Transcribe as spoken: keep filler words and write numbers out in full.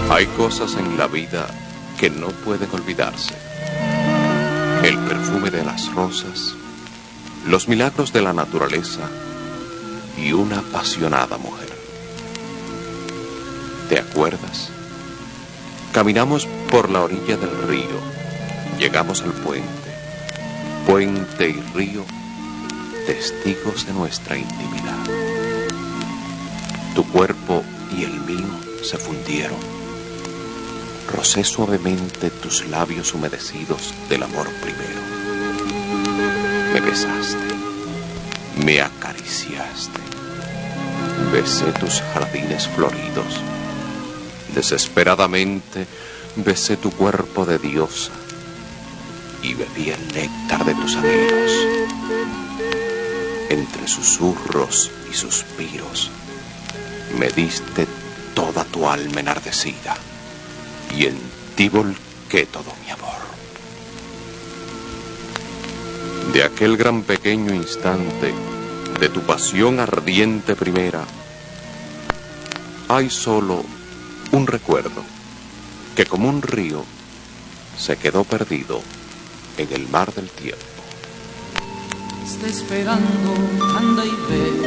Hay cosas en la vida que no pueden olvidarse. El perfume de las rosas, los milagros de la naturaleza y una apasionada mujer. ¿Te acuerdas? Caminamos por la orilla del río, llegamos al puente. Puente y río, testigos de nuestra intimidad. Tu cuerpo y el mío se fundieron. Rocé suavemente tus labios humedecidos del amor primero. Me besaste, me acariciaste, besé tus jardines floridos. Desesperadamente besé tu cuerpo de diosa y bebí el néctar de tus anhelos. Entre susurros y suspiros me diste toda tu alma enardecida y en ti volqué todo mi amor. De aquel gran pequeño instante, de tu pasión ardiente primera, hay solo un recuerdo que como un río se quedó perdido en el mar del tiempo. Está esperando, anda y ve.